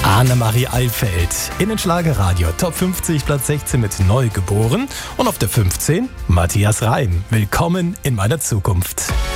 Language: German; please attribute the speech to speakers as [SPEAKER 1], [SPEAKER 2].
[SPEAKER 1] Annemarie Eilfeld in den Schlagerradio Top 50 Platz 16 mit Neugeboren und auf der 15 Matthias Reim. Willkommen in meiner Zukunft.